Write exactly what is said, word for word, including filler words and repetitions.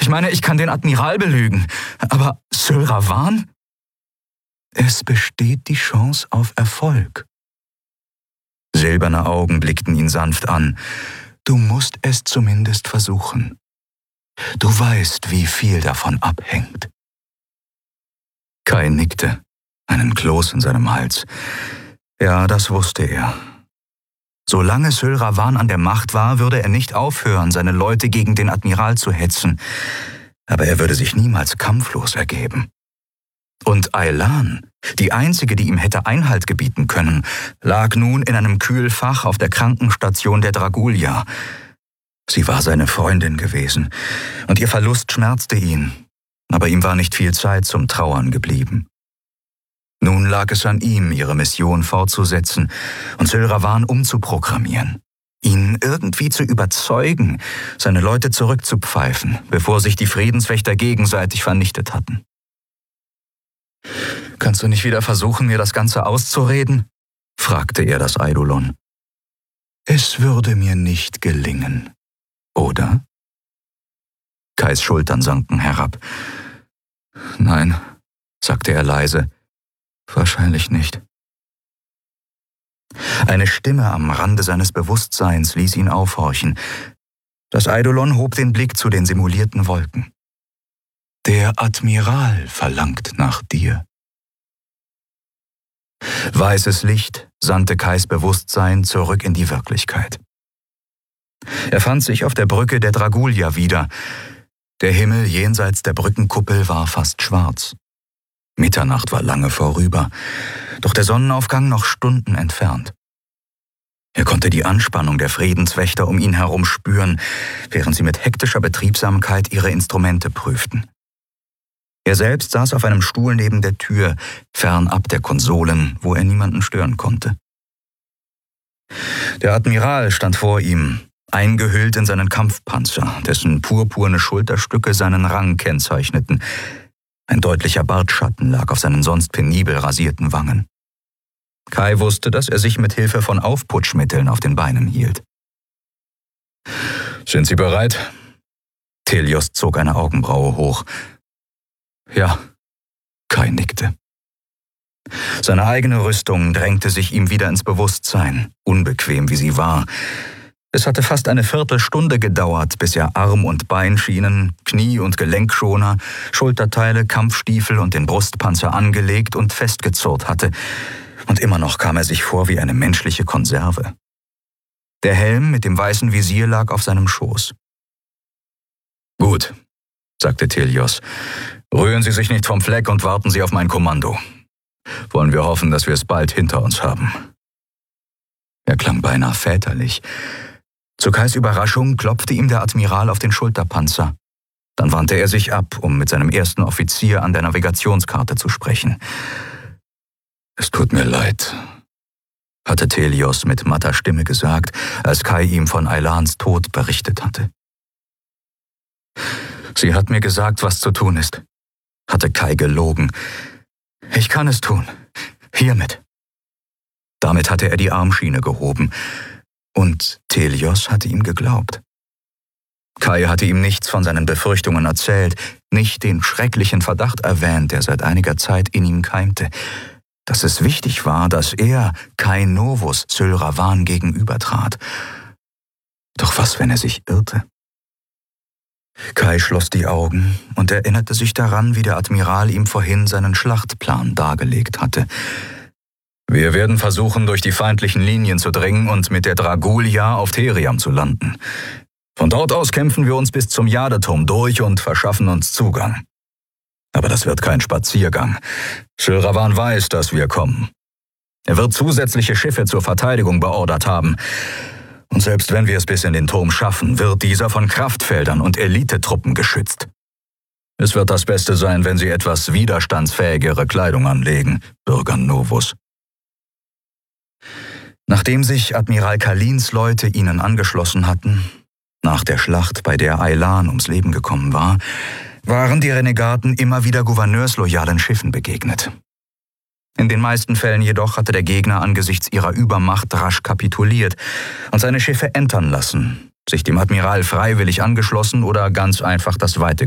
Ich meine, ich kann den Admiral belügen, aber Sylravan? Es besteht die Chance auf Erfolg. Silberne Augen blickten ihn sanft an. Du musst es zumindest versuchen. Du weißt, wie viel davon abhängt. Kai nickte, einen Kloß in seinem Hals. Ja, das wusste er. Solange Sylravan an der Macht war, würde er nicht aufhören, seine Leute gegen den Admiral zu hetzen. Aber er würde sich niemals kampflos ergeben. Und Aylan, die einzige, die ihm hätte Einhalt gebieten können, lag nun in einem Kühlfach auf der Krankenstation der Dragulia. Sie war seine Freundin gewesen, und ihr Verlust schmerzte ihn, aber ihm war nicht viel Zeit zum Trauern geblieben. Nun lag es an ihm, ihre Mission fortzusetzen und Sylravan umzuprogrammieren, ihn irgendwie zu überzeugen, seine Leute zurückzupfeifen, bevor sich die Friedenswächter gegenseitig vernichtet hatten. »Kannst du nicht wieder versuchen, mir das Ganze auszureden?« fragte er das Eidolon. »Es würde mir nicht gelingen, oder?« Kais Schultern sanken herab. »Nein«, sagte er leise, »wahrscheinlich nicht.« Eine Stimme am Rande seines Bewusstseins ließ ihn aufhorchen. Das Eidolon hob den Blick zu den simulierten Wolken. »Der Admiral verlangt nach dir.« Weißes Licht sandte Kais Bewusstsein zurück in die Wirklichkeit. Er fand sich auf der Brücke der Dragulia wieder. Der Himmel jenseits der Brückenkuppel war fast schwarz. Mitternacht war lange vorüber, doch der Sonnenaufgang noch Stunden entfernt. Er konnte die Anspannung der Friedenswächter um ihn herum spüren, während sie mit hektischer Betriebsamkeit ihre Instrumente prüften. Er selbst saß auf einem Stuhl neben der Tür, fernab der Konsolen, wo er niemanden stören konnte. Der Admiral stand vor ihm, eingehüllt in seinen Kampfpanzer, dessen purpurne Schulterstücke seinen Rang kennzeichneten. Ein deutlicher Bartschatten lag auf seinen sonst penibel rasierten Wangen. Kai wusste, dass er sich mit Hilfe von Aufputschmitteln auf den Beinen hielt. »Sind Sie bereit?« Telios zog eine Augenbraue hoch. »Ja«, Kai nickte. Seine eigene Rüstung drängte sich ihm wieder ins Bewusstsein, unbequem wie sie war. Es hatte fast eine Viertelstunde gedauert, bis er Arm- und Beinschienen, Knie- und Gelenkschoner, Schulterteile, Kampfstiefel und den Brustpanzer angelegt und festgezurrt hatte. Und immer noch kam er sich vor wie eine menschliche Konserve. Der Helm mit dem weißen Visier lag auf seinem Schoß. »Gut«, sagte Telios. »Rühren Sie sich nicht vom Fleck und warten Sie auf mein Kommando. Wollen wir hoffen, dass wir es bald hinter uns haben.« Er klang beinahe väterlich. Zu Kais Überraschung klopfte ihm der Admiral auf den Schulterpanzer. Dann wandte er sich ab, um mit seinem ersten Offizier an der Navigationskarte zu sprechen. »Es tut mir leid«, hatte Telios mit matter Stimme gesagt, als Kai ihm von Aylans Tod berichtet hatte. »Sie hat mir gesagt, was zu tun ist«, hatte Kai gelogen. »Ich kann es tun. Hiermit.« Damit hatte er die Armschiene gehoben. Und Telios hatte ihm geglaubt. Kai hatte ihm nichts von seinen Befürchtungen erzählt, nicht den schrecklichen Verdacht erwähnt, der seit einiger Zeit in ihm keimte, dass es wichtig war, dass er, Kai Novus, Sylravan gegenübertrat. Doch was, wenn er sich irrte? Kai schloss die Augen und erinnerte sich daran, wie der Admiral ihm vorhin seinen Schlachtplan dargelegt hatte. »Wir werden versuchen, durch die feindlichen Linien zu dringen und mit der Dragulia auf Theriam zu landen. Von dort aus kämpfen wir uns bis zum Jadeturm durch und verschaffen uns Zugang. Aber das wird kein Spaziergang. Sylravan weiß, dass wir kommen. Er wird zusätzliche Schiffe zur Verteidigung beordert haben. Und selbst wenn wir es bis in den Turm schaffen, wird dieser von Kraftfeldern und Elitetruppen geschützt. Es wird das Beste sein, wenn Sie etwas widerstandsfähigere Kleidung anlegen, Bürger Novus.« Nachdem sich Admiral Kalins Leute ihnen angeschlossen hatten, nach der Schlacht, bei der Aylan ums Leben gekommen war, waren die Renegaten immer wieder gouverneursloyalen Schiffen begegnet. In den meisten Fällen jedoch hatte der Gegner angesichts ihrer Übermacht rasch kapituliert und seine Schiffe entern lassen, sich dem Admiral freiwillig angeschlossen oder ganz einfach das weite